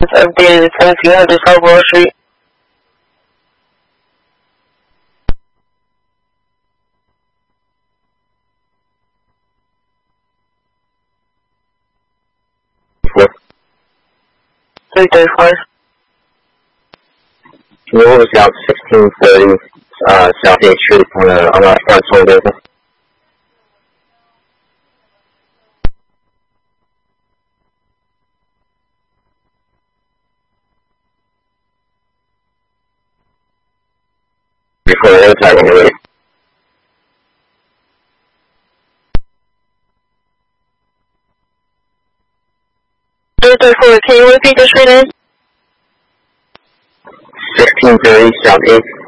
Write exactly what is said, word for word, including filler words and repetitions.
Updated seventeen hundred South Wall Street. three thirty-five. What was out sixteen thirty, uh, South eighth Street on a, on a front store business? Before the other time, anyway. three thirty-four, can you repeat the street name? sixteen thirty South eighth.